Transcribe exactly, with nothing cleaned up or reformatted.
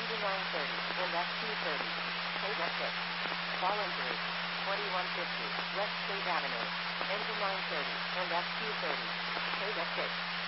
engine nine thirty, and F two thirty. K six. Fallen three. twenty-one fifty, West State Avenue. Engine nine thirty, and F two thirty. K six.